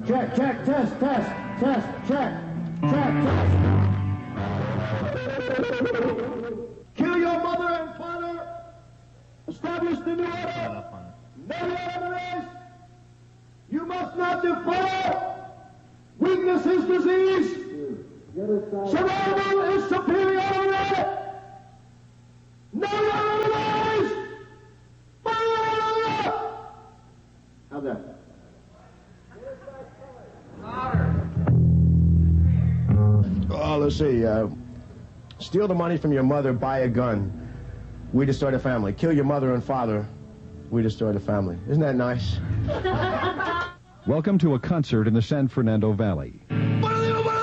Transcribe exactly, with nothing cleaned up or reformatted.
Check, check, test, test, test, check, check, test. Kill your mother and father. Establish the new order. No enemies. You must not defer. Weakness is disease. Survival is superiority. No enemies. Fire! How's that? Oh, let's see. Uh, steal the money from your mother, buy a gun. We destroy the family. Kill your mother and father. We destroy the family. Isn't that nice? Welcome to a concert in the San Fernando Valley.